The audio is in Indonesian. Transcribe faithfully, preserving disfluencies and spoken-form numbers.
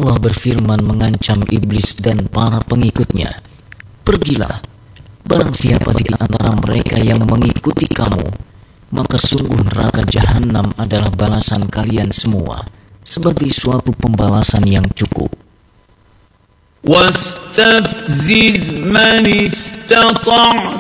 Allah berfirman mengancam iblis dan para pengikutnya, "Pergilah, barang siapa di antara mereka yang mengikuti kamu, maka sungguh neraka jahanam adalah balasan kalian semua sebagai suatu pembalasan yang cukup." واستفزز من استطعت